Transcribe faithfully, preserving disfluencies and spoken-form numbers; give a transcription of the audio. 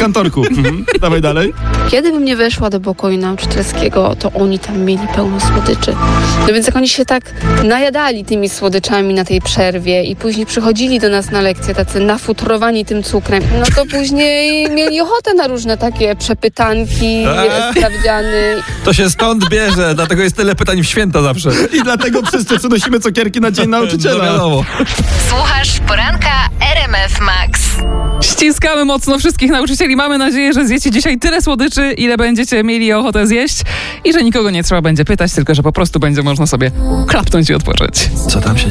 kantorku. Mhm. Dawaj dalej. Kiedy bym nie weszła do pokoju nauczycielskiego, to oni tam mieli pełno słodyczy. No więc jak oni się tak najadali tymi słodyczami na tej przerwie i później przychodzili do nas na lekcje tacy nafutrowani tym cukrem, no to później mieli ochotę na różne takie przepytanki, A. sprawdziany. To się stąd bierze, dlatego jest tyle pytań w święta zawsze. I dlatego wszyscy przynosimy cukierki na Dzień No Nauczyciela. wiadomo. Słuchasz poranka R M F Max. Ściskamy mocno wszystkich nauczycieli. Mamy nadzieję, że zjecie dzisiaj tyle słodyczy, ile będziecie mieli ochotę zjeść i że nikogo nie trzeba będzie pytać, tylko że po prostu będzie można sobie klapnąć i odpocząć. Co tam się